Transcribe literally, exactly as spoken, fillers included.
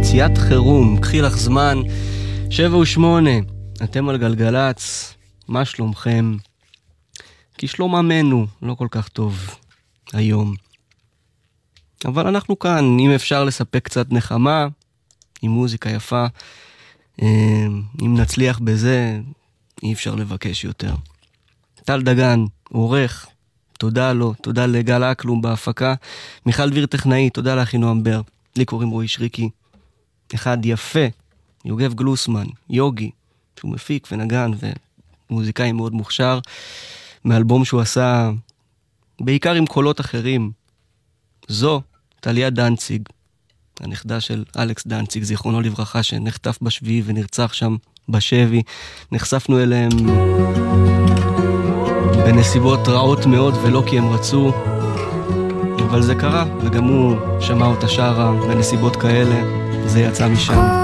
יציאת חירום, קחי לך זמן, שבע ושמונה, אתם על גלגלץ, מה שלומכם? כי שלום עמנו לא כל כך טוב היום. אבל אנחנו כאן, אם אפשר לספק קצת נחמה, עם מוזיקה יפה, אם נצליח בזה, אי אפשר לבקש יותר. טל דגן, עורך, תודה לו, תודה לגל אקלום בהפקה, מיכל דביר טכנאי, תודה לאחינועם בר, לי קוראים רועי שריקי, אחד יפה, יוגב גלוסמן, יוגי, שהוא מפיק ונגן ומוזיקאי מאוד מוכשר, מאלבום שהוא עשה בעיקר עם קולות אחרים. זו טליה דנציג, הנכדה של אלכס דנציג, זיכרונו לברכה, שנחטף בשביעי ונרצח שם בשבי. נחשפנו אליהם בנסיבות רעות מאוד ולא כי הם רצו, אבל זה קרה, וגם הוא שמע אותה שרה בנסיבות כאלה, זה יצא משם.